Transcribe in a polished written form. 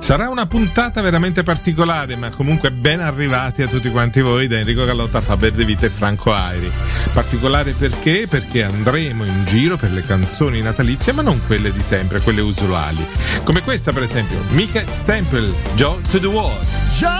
Sarà una puntata veramente particolare, ma comunque ben arrivati a tutti quanti voi da Enrico Gallotta, Faber De Vita e Franco Airi. Particolare perché? Perché andremo in giro per le canzoni natalizie, ma non quelle di sempre, quelle usuali. Come questa per esempio, Michael Stempel, Joe to the World.